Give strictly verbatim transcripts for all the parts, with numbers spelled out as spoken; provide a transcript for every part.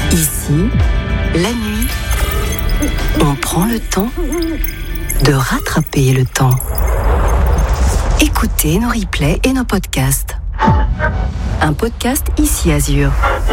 Ici, la nuit, on prend le temps de rattraper le temps. Écoutez nos replays et nos podcasts. Un podcast Ici Azur.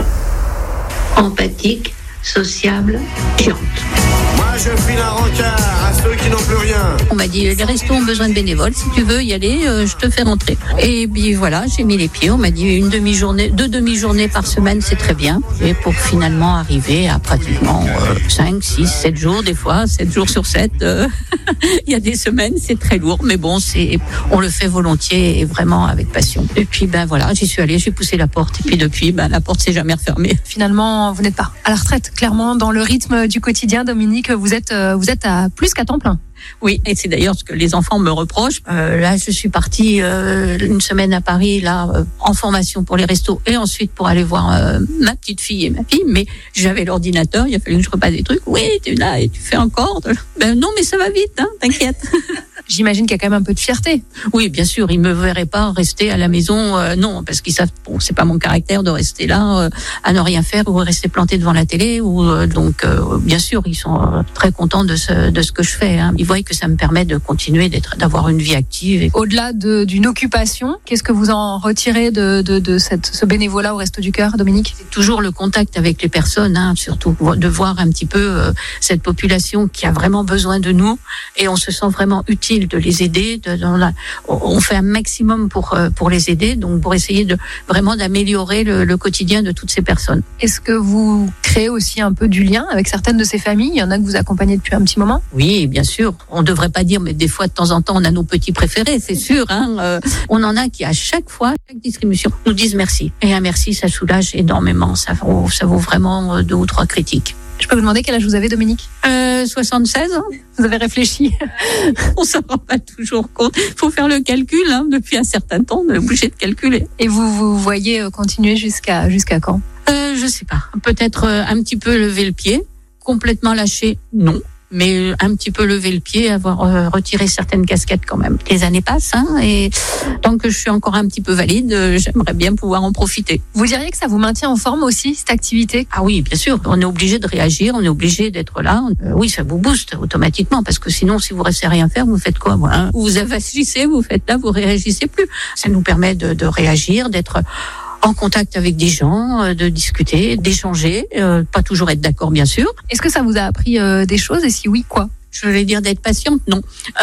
Empathique, sociable, chiante. Moi, je file un rencard à ceux qui n'ont plus rien. On m'a dit, les restos ont besoin de bénévoles. Si tu veux y aller, euh, je te fais rentrer. Et puis voilà, j'ai mis les pieds. On m'a dit une demi-journée, deux demi-journées par semaine, c'est très bien. Et pour finalement arriver à pratiquement euh, cinq, six, sept jours, des fois, sept jours sur sept. Euh, il y a des semaines, c'est très lourd. Mais bon, c'est, on le fait volontiers et vraiment avec passion. Et puis, ben voilà, j'y suis allée, j'ai poussé la porte. Et puis depuis, ben la porte s'est jamais refermée. Finalement, vous n'êtes pas à la retraite. Clairement, dans le rythme du quotidien, Dominique, vous êtes, euh, vous êtes à plus qu'à temps plein. Oui, et c'est d'ailleurs ce que les enfants me reprochent. Euh, là, je suis partie euh, une semaine à Paris, là, euh, en formation pour les restos, et ensuite pour aller voir euh, ma petite fille et ma fille. Mais j'avais l'ordinateur, il a fallu que je repasse des trucs. Oui, tu es là et tu fais encore. Ben non, mais ça va vite, hein, t'inquiète. J'imagine qu'il y a quand même un peu de fierté. Oui, bien sûr, ils me verraient pas rester à la maison, euh, non, parce qu'ils savent, bon, c'est pas mon caractère de rester là, euh, à ne rien faire ou rester planté devant la télé. Ou euh, donc, euh, bien sûr, ils sont euh, très contents de ce de ce que je fais. Hein. Ils voient que ça me permet de continuer d'être, d'avoir une vie active. Et... Au-delà de, d'une occupation, qu'est-ce que vous en retirez de de, de cette ce bénévolat au Resto du Cœur, Dominique? C'est toujours le contact avec les personnes, hein, surtout de voir un petit peu euh, cette population qui a vraiment besoin de nous, et on se sent vraiment utile de les aider. De, de, de, on fait un maximum pour pour les aider, donc pour essayer de vraiment d'améliorer le, le quotidien de toutes ces personnes. Est-ce que vous créez aussi un peu du lien avec certaines de ces familles? Il y en a que vous accompagnez depuis un petit moment? Oui, bien sûr. On devrait pas dire, mais des fois de temps en temps, on a nos petits préférés, c'est sûr. Hein. Euh, on en a qui à chaque fois, chaque distribution, nous disent merci. Et un merci, ça soulage énormément. Ça vaut, ça vaut vraiment deux ou trois critiques. Je peux vous demander quel âge vous avez, Dominique? euh, soixante-seize ans. Vous avez réfléchi? On s'en rend pas toujours compte. Il faut faire le calcul. Hein. Depuis un certain temps, on est obligé de calculer. Et vous vous voyez continuer jusqu'à jusqu'à quand? euh, Je sais pas. Peut-être un petit peu lever le pied. Complètement lâcher, non. Mais un petit peu lever le pied, avoir euh, retiré certaines casquettes quand même. Les années passent, hein, et tant que je suis encore un petit peu valide, euh, j'aimerais bien pouvoir en profiter. Vous diriez que ça vous maintient en forme aussi, cette activité? Ah oui, bien sûr. On est obligé de réagir, on est obligé d'être là. Euh, oui, ça vous booste automatiquement, parce que sinon, si vous restez à rien faire, vous faites quoi, hein? Vous avachissez, vous faites là, vous réagissez plus. Ça nous permet de, de réagir, d'être en contact avec des gens, de discuter, d'échanger, euh, pas toujours être d'accord, bien sûr. Est-ce que ça vous a appris euh, des choses, et si oui, quoi? Je voulais dire d'être patiente, non.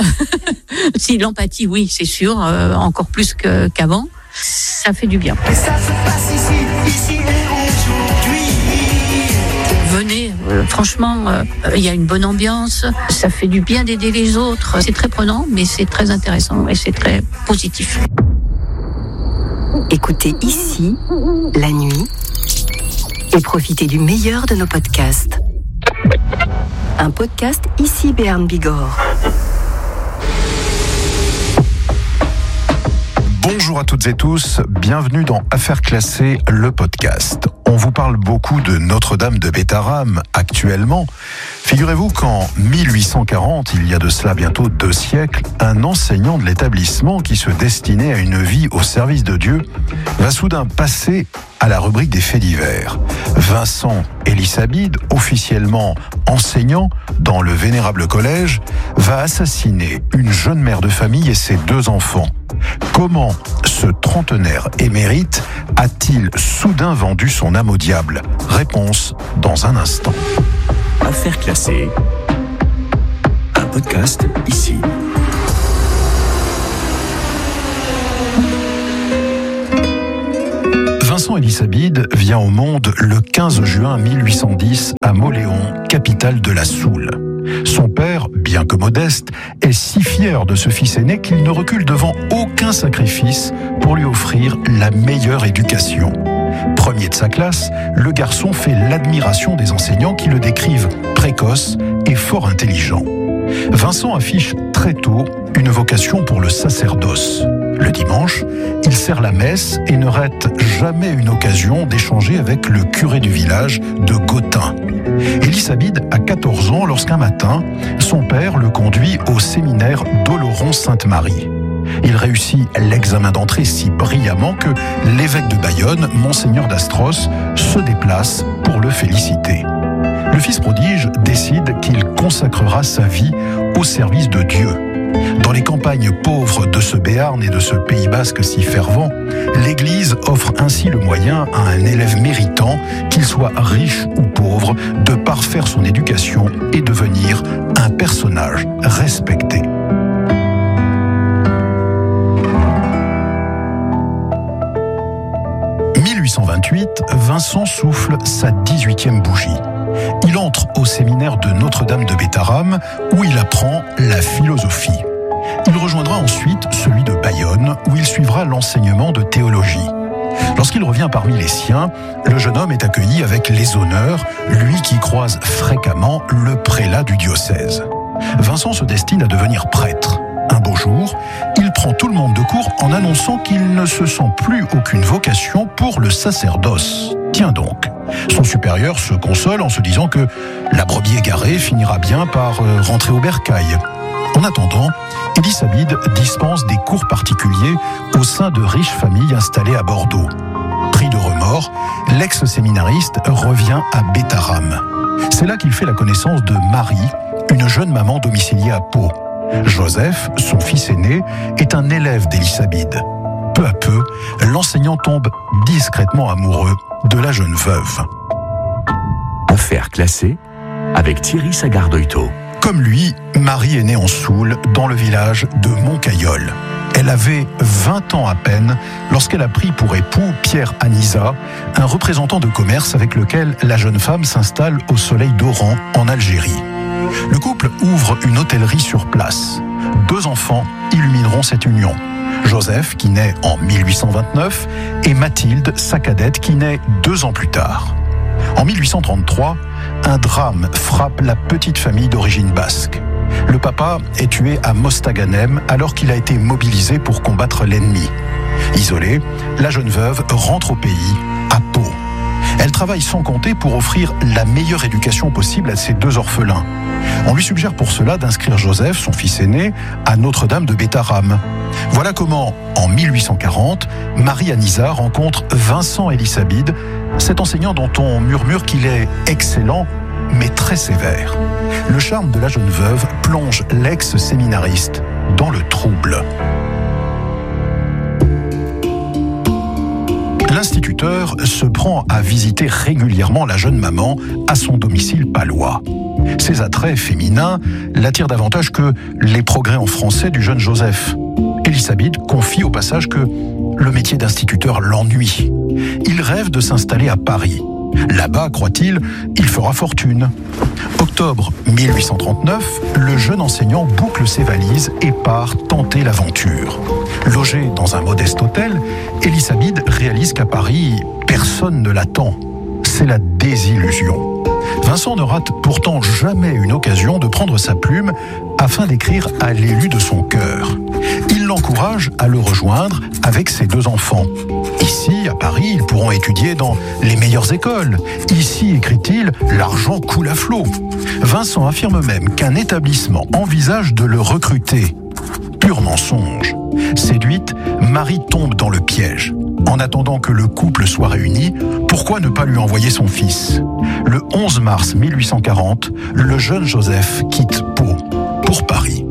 Si, l'empathie, oui, c'est sûr, euh, encore plus que, qu'avant. Ça fait du bien. Et ça se passe ici, ici et aujourd'hui. Venez, euh, franchement, il euh, y a une bonne ambiance, ça fait du bien d'aider les autres. C'est très prenant, mais c'est très intéressant et c'est très positif. Écoutez Ici, la nuit, et profitez du meilleur de nos podcasts. Un podcast Ici Béarn Bigorre. Bonjour à toutes et tous, bienvenue dans Affaires classées, le podcast. On vous parle beaucoup de Notre-Dame de Bétharram actuellement. Figurez-vous qu'en mille huit cent quarante, il y a de cela bientôt deux siècles, un enseignant de l'établissement qui se destinait à une vie au service de Dieu va soudain passer à la rubrique des faits divers. Vincent Elisabide, officiellement enseignant dans le vénérable collège, va assassiner une jeune mère de famille et ses deux enfants. Comment ce trentenaire émérite a-t-il soudain vendu son âme au diable? Réponse dans un instant. Affaires classées, un podcast ici. Vincent Elisabide vient au monde le quinze juin mille huit cent dix à Mauléon, capitale de la Soule. Son père, bien que modeste, est si fier de ce fils aîné qu'il ne recule devant aucun sacrifice pour lui offrir la meilleure éducation. Premier de sa classe, le garçon fait l'admiration des enseignants qui le décrivent précoce et fort intelligent. Vincent affiche très tôt une vocation pour le sacerdoce. Le dimanche, il sert la messe et ne rate jamais une occasion d'échanger avec le curé du village de Gottin. Elisabide a quatorze ans lorsqu'un matin, son père le conduit au séminaire d'Oloron-Sainte-Marie. Il réussit l'examen d'entrée si brillamment que l'évêque de Bayonne, Monseigneur d'Astros, se déplace pour le féliciter. Le fils prodige décide qu'il consacrera sa vie au service de Dieu. Dans les campagnes pauvres de ce Béarn et de ce Pays basque si fervent, l'Église offre ainsi le moyen à un élève méritant, qu'il soit riche ou pauvre, de parfaire son éducation et devenir un personnage respecté. mille huit cent vingt-huit, Vincent souffle sa dix-huitième bougie. Il entre au séminaire de Notre-Dame de Bétharram où il apprend la philosophie. Il rejoindra ensuite celui de Bayonne où il suivra l'enseignement de théologie. Lorsqu'il revient parmi les siens, le jeune homme est accueilli avec les honneurs, lui qui croise fréquemment le prélat du diocèse. Vincent se destine à devenir prêtre. Un beau jour, il prend tout le monde de court en annonçant qu'il ne se sent plus aucune vocation pour le sacerdoce. Tiens donc, son supérieur se console en se disant que la brebis égarée finira bien par rentrer au bercail. En attendant, Elisabeth dispense des cours particuliers au sein de riches familles installées à Bordeaux. Pris de remords, l'ex-séminariste revient à Bétharram. C'est là qu'il fait la connaissance de Marie, une jeune maman domiciliée à Pau. Joseph, son fils aîné, est un élève d'Elisabeth. Peu à peu, l'enseignant tombe discrètement amoureux de la jeune veuve. Affaire classée avec Thierry Sagardoito. Comme lui, Marie est née en Soule, dans le village de Montcaillol. Elle avait vingt ans à peine lorsqu'elle a pris pour époux Pierre Anisa, un représentant de commerce avec lequel la jeune femme s'installe au soleil d'Oran, en Algérie. Le couple ouvre une hôtellerie sur place. Deux enfants illumineront cette union. Joseph, qui naît en mille huit cent vingt-neuf, et Mathilde, sa cadette, qui naît deux ans plus tard. En mille huit cent trente-trois, un drame frappe la petite famille d'origine basque. Le papa est tué à Mostaganem alors qu'il a été mobilisé pour combattre l'ennemi. Isolée, la jeune veuve rentre au pays, à Pau. Elle travaille sans compter pour offrir la meilleure éducation possible à ses deux orphelins. On lui suggère pour cela d'inscrire Joseph, son fils aîné, à Notre-Dame de Bétharram. Voilà comment, en mille huit cent quarante, Marie Anisa rencontre Vincent Elisabeth, cet enseignant dont on murmure qu'il est excellent, mais très sévère. Le charme de la jeune veuve plonge l'ex-séminariste dans le trouble. L'instituteur se prend à visiter régulièrement la jeune maman à son domicile palois. Ses attraits féminins l'attirent davantage que les progrès en français du jeune Joseph. Elisabeth confie au passage que le métier d'instituteur l'ennuie. Il rêve de s'installer à Paris. Là-bas, croit-il, il fera fortune. Octobre mille huit cent trente-neuf, le jeune enseignant boucle ses valises et part tenter l'aventure. Logé dans un modeste hôtel, Elisabeth réalise qu'à Paris, personne ne l'attend. C'est la désillusion. Vincent ne rate pourtant jamais une occasion de prendre sa plume afin d'écrire à l'élu de son cœur. Il l'encourage à le rejoindre avec ses deux enfants. Ici, à Paris, ils pourront étudier dans les meilleures écoles. Ici, écrit-il, l'argent coule à flot. Vincent affirme même qu'un établissement envisage de le recruter. Pur mensonge. Séduite, Marie tombe dans le piège. En attendant que le couple soit réuni, pourquoi ne pas lui envoyer son fils ? Le onze mars mille huit cent quarante, le jeune Joseph quitte Pau pour Paris.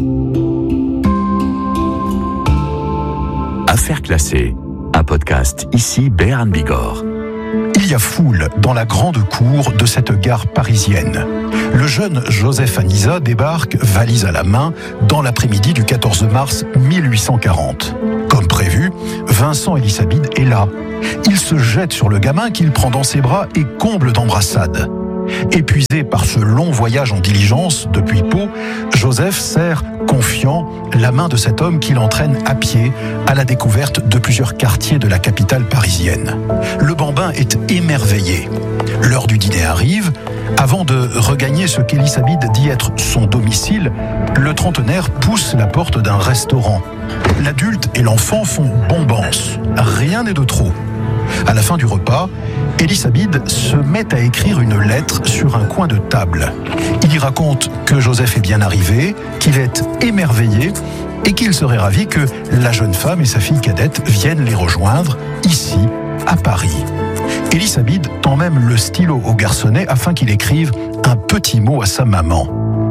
Affaire classée, un podcast ici Béarn Bigorre. Il y a foule dans la grande cour de cette gare parisienne. Le jeune Joseph Anisa débarque, valise à la main, dans l'après-midi du quatorze mars mille huit cent quarante. Comme prévu, Vincent Elisabeth est là. Il se jette sur le gamin qu'il prend dans ses bras et comble d'embrassades. Épuisé par ce long voyage en diligence depuis Pau, Joseph serre, confiant, la main de cet homme qui l'entraîne à pied à la découverte de plusieurs quartiers de la capitale parisienne. Le bambin est émerveillé. L'heure du dîner arrive. Avant de regagner ce qu'Elisabeth dit être son domicile, le trentenaire pousse la porte d'un restaurant. L'adulte et l'enfant font bombance. Rien n'est de trop. À la fin du repas, Elisabeth se met à écrire une lettre sur un coin de table. Il y raconte que Joseph est bien arrivé, qu'il est émerveillé et qu'il serait ravi que la jeune femme et sa fille cadette viennent les rejoindre ici, à Paris. Elisabeth tend même le stylo au garçonnet afin qu'il écrive un petit mot à sa maman.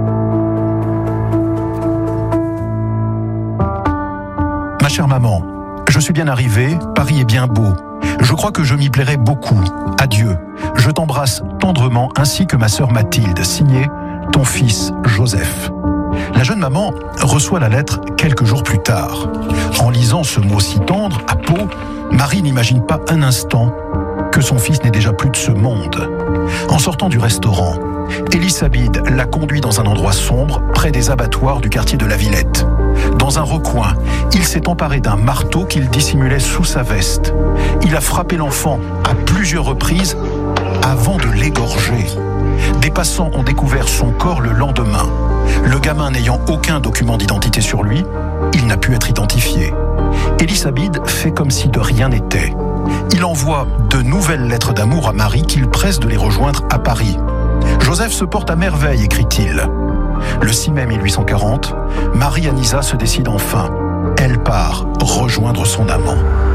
Ma chère maman, je suis bien arrivé, Paris est bien beau. Je crois que je m'y plairai beaucoup. Adieu. Je t'embrasse tendrement ainsi que ma sœur Mathilde, signé ton fils Joseph. La jeune maman reçoit la lettre quelques jours plus tard. En lisant ce mot si tendre, à Pau, Marie n'imagine pas un instant que son fils n'est déjà plus de ce monde. En sortant du restaurant, Elisabeth l'a conduit dans un endroit sombre, près des abattoirs du quartier de la Villette. Dans un recoin, il s'est emparé d'un marteau qu'il dissimulait sous sa veste. Il a frappé l'enfant à plusieurs reprises avant de l'égorger. Des passants ont découvert son corps le lendemain. Le gamin n'ayant aucun document d'identité sur lui, il n'a pu être identifié. Elisabeth fait comme si de rien n'était. Il envoie de nouvelles lettres d'amour à Marie qu'il presse de les rejoindre à Paris. Joseph se porte à merveille, écrit-il. Le six mai mille huit cent quarante, Marie-Anisa se décide enfin. Elle part rejoindre son amant.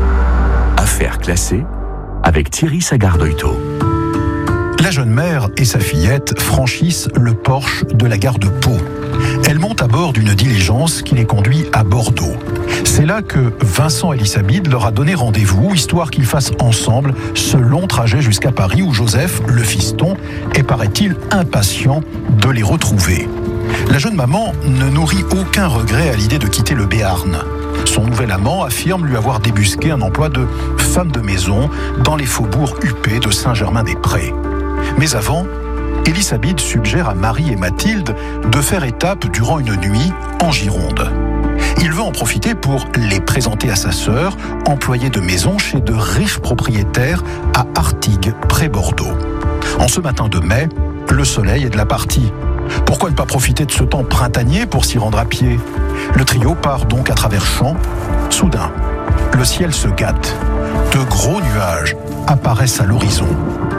Affaire classée avec Thierry Sagardoito. La jeune mère et sa fillette franchissent le porche de la gare de Pau. Elles montent à bord d'une diligence qui les conduit à Bordeaux. C'est là que Vincent Elisabeth leur a donné rendez-vous, histoire qu'ils fassent ensemble ce long trajet jusqu'à Paris où Joseph, le fiston, est, paraît-il, impatient de les retrouver. La jeune maman ne nourrit aucun regret à l'idée de quitter le Béarn. Son nouvel amant affirme lui avoir débusqué un emploi de femme de maison dans les faubourgs huppés de Saint-Germain-des-Prés. Mais avant, Elisabeth suggère à Marie et Mathilde de faire étape durant une nuit en Gironde. Il veut en profiter pour les présenter à sa sœur, employée de maison chez de riches propriétaires à Artigues, près Bordeaux. En ce matin de mai, le soleil est de la partie. Pourquoi ne pas profiter de ce temps printanier pour s'y rendre à pied ? Le trio part donc à travers champs. Soudain, le ciel se gâte. De gros nuages apparaissent à l'horizon.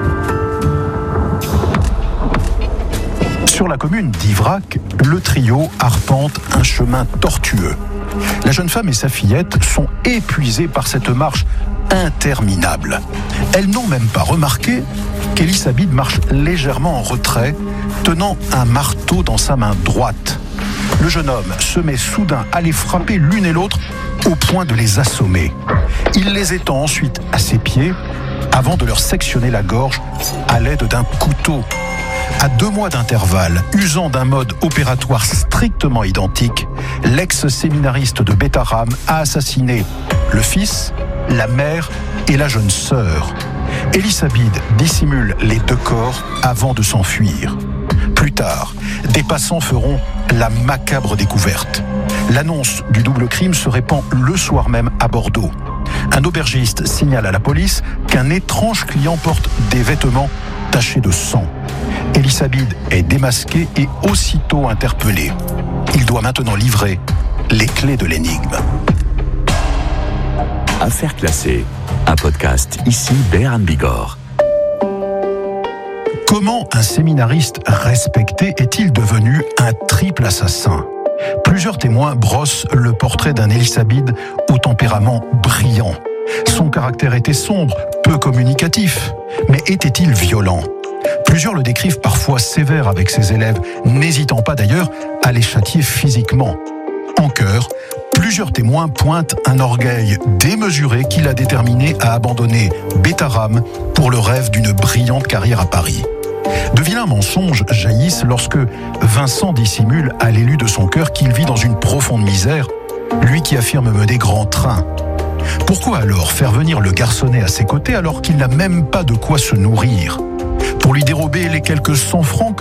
Sur la commune d'Ivrac, le trio arpente un chemin tortueux. La jeune femme et sa fillette sont épuisées par cette marche interminable. Elles n'ont même pas remarqué qu'Elisabeth marche légèrement en retrait, tenant un marteau dans sa main droite. Le jeune homme se met soudain à les frapper l'une et l'autre au point de les assommer. Il les étend ensuite à ses pieds avant de leur sectionner la gorge à l'aide d'un couteau. À deux mois d'intervalle, usant d'un mode opératoire strictement identique, l'ex-séminariste de Bétharram a assassiné le fils, la mère et la jeune sœur. Elisabeth dissimule les deux corps avant de s'enfuir. Plus tard, des passants feront la macabre découverte. L'annonce du double crime se répand le soir même à Bordeaux. Un aubergiste signale à la police qu'un étrange client porte des vêtements tachés de sang. Elisabeth est démasquée et aussitôt interpellée. Il doit maintenant livrer les clés de l'énigme. Affaire classée, un podcast ici Béarn Bigorre. Comment un séminariste respecté est-il devenu un triple assassin ? Plusieurs témoins brossent le portrait d'un Elisabeth au tempérament brillant. Son caractère était sombre, peu communicatif, mais était-il violent ? Plusieurs le décrivent parfois sévère avec ses élèves, n'hésitant pas d'ailleurs à les châtier physiquement. En chœur, plusieurs témoins pointent un orgueil démesuré qui l'a déterminé à abandonner Bétharram pour le rêve d'une brillante carrière à Paris. De vilains mensonges jaillissent lorsque Vincent dissimule à l'élu de son cœur qu'il vit dans une profonde misère, lui qui affirme mener grand train. Pourquoi alors faire venir le garçonnet à ses côtés alors qu'il n'a même pas de quoi se nourrir ? Pour lui dérober les quelques cent francs